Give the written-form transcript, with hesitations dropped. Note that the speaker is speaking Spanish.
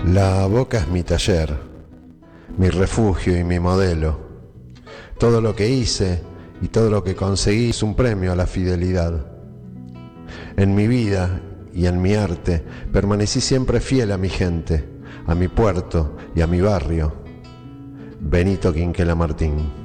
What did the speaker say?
La boca es mi taller, mi refugio y mi modelo. Todo lo que hice y todo lo que conseguí es un premio a la fidelidad. En mi vida y en mi arte permanecí siempre fiel a mi gente, a mi puerto y a mi barrio. Benito Quinquela Martín.